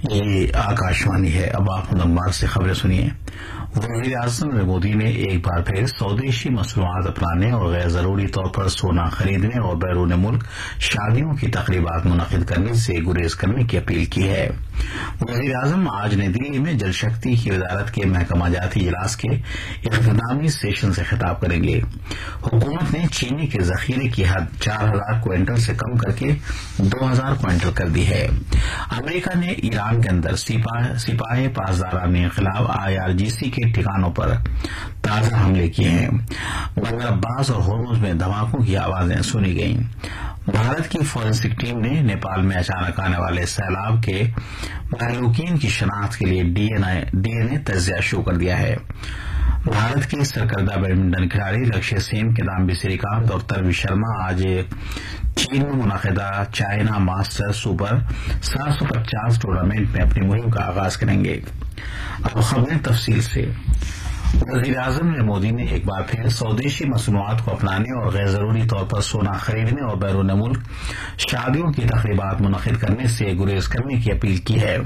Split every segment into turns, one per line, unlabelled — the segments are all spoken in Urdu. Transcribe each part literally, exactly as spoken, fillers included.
یہ آکاشوانی ہے۔ اب آپ نمبر سے خبریں سنیے۔ وزیر اعظم نریندر مودی نے ایک بار پھر سودیشی مصنوعات اپنانے اور غیر ضروری طور پر سونا خریدنے اور بیرون ملک شادیوں کی تقریبات منعقد کرنے سے گریز کرنے کی اپیل کی ہے۔ وزیر اعظم آج نئی دلی میں جل شکتی کی وزارت کے محکمہ جاتی اجلاس کے اختتامی سیشن سے خطاب کریں گے۔ حکومت نے چینی کے ذخیرے کی حد چار ہزار کوئنٹل سے کم کر کے دو ہزار کوئنٹل کر دی ہے۔ امریکہ نے ایران کے اندر سپاہ پاسداران انقلاب آئی آر جی سی کے ٹھکانوں پر تازہ حملے کیے ہیں۔ بندر عباس اور ہرمز میں دھماکوں کی آوازیں سنی گئیں۔ بھارت کی فورینسک ٹیم نے نیپال میں اچانک آنے والے سیلاب کے مہلوکین کی شناخت کے لیے ڈی این اے تجزیہ شروع کر دیا ہے۔ بھارت کے سرکردہ بیڈمنٹن کھلاڑی لکشیہ سین، کدامبی سری کانت اور تنوی شرما آج چین میں منعقدہ چائنا ماسٹر سپر سات سو پچاس ٹورنامنٹ میں اپنی مہم کا آغاز کریں گے۔ اب خبریں تفصیل سے۔ وزیر اعظم نریندر مودی نے ایک بار پھر سودیشی مصنوعات کو اپنانے اور غیر ضروری طور پر سونا خریدنے اور بیرون ملک شادیوں کی تقریبات منعقد کرنے سے گریز کرنے کی اپیل کی ہے۔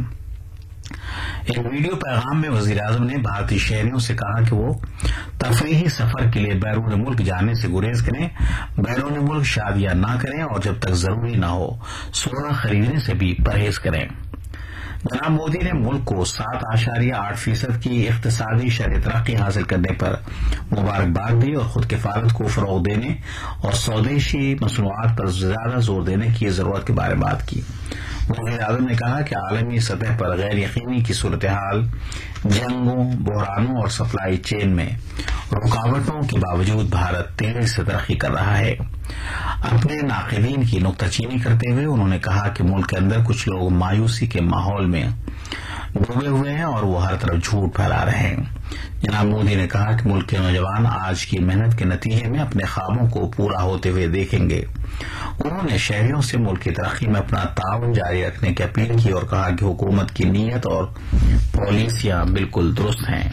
ایک ویڈیو پیغام میں وزیر اعظم نے بھارتی شہریوں سے کہا کہ وہ تفریحی سفر کے لیے بیرون ملک جانے سے گریز کریں، بیرون ملک شادیاں نہ کریں اور جب تک ضروری نہ ہو سونا خریدنے سے بھی پرہیز کریں۔ جناب مودی نے ملک کو سات اشاریہ آٹھ فیصد کی اقتصادی شرح ترقی حاصل کرنے پر مبارکباد دی اور خود کفالت کو فروغ دینے اور سودیشی مصنوعات پر زیادہ زور دینے کی ضرورت کے بارے میں بات کی۔ وزیر اعظم نے کہا کہ عالمی سطح پر غیر یقینی کی صورتحال جنگوں، بحرانوں اور سپلائی چین میں رکاوٹوں کے باوجود بھارت تیزی سے ترقی کر رہا ہے۔ اپنے ناقدین کی نکتہ چینی کرتے ہوئے انہوں نے کہا کہ ملک کے اندر کچھ لوگ مایوسی کے ماحول میں ڈوبے ہوئے ہیں اور وہ ہر طرف جھوٹ پھیلا رہے ہیں۔ جناب مودی نے کہا کہ ملک کے نوجوان آج کی محنت کے نتیجے میں اپنے خوابوں کو پورا ہوتے ہوئے دیکھیں گے۔ انہوں نے شہریوں سے ملک کی ترقی میں اپنا تعاون جاری رکھنے کی اپیل کی اور کہا کہ حکومت کی نیت اور پالیسیاں بالکل درست ہیں۔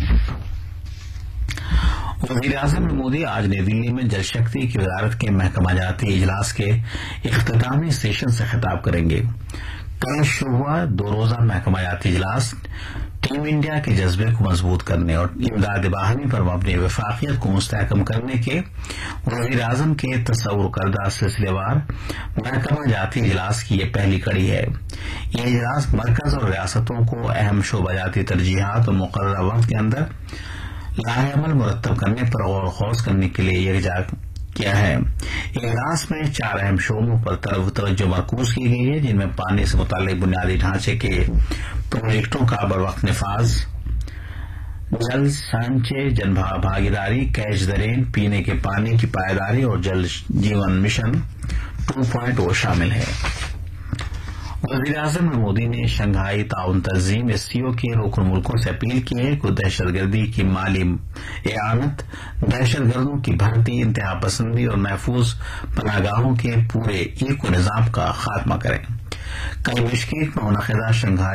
وزیر اعظم نریندر مودی آج نئی دلی میں جل شکتی کی وزارت کے محکمہ جاتی اجلاس کے اختتامی سیشن سے خطاب کریں گے۔ کل شروع ہوا دو روزہ محکمہ جاتی اجلاس ٹیم انڈیا کے جذبے کو مضبوط کرنے اور امداد باہمی پر مبنی وفاقیت کو مستحکم کرنے کے وزیر اعظم کے تصور کردہ سلسلے وار محکمہ جاتی اجلاس کی یہ پہلی کڑی ہے۔ یہ اجلاس مرکز اور ریاستوں کو اہم شعبہ جاتی ترجیحات اور مقررہ وقت کے اندر لاہ عمل مرتب کرنے پر غور و خوض کرنے کے لیے یکجا کیا ہے۔ اجلاس میں چار اہم شعبوں پر توجہ مرکوز کی گئی ہے، جن میں پانی سے متعلق بنیادی ڈھانچے کے پروجیکٹوں کا بروقت نفاذ، جل سنچے، جن بھاگیداری، کیچ دی رین، پینے کے پانی کی پائیداری اور Jal Jeevan mission to point O شامل ہے۔ وزیر اعظم نریندر مودی نے شنگھائی تعاون تنظیم ایس سی او کے رکن ملکوں سے اپیل کی ہے کہ دہشت گردی کی مالی اعانت، دہشت گردوں کی بھرتی، انتہا پسندی اور محفوظ پناہ گاہوں کے پورے ایکو نظام کا خاتمہ کریں۔ کل بشکیک میں منعقدہ شنگھائی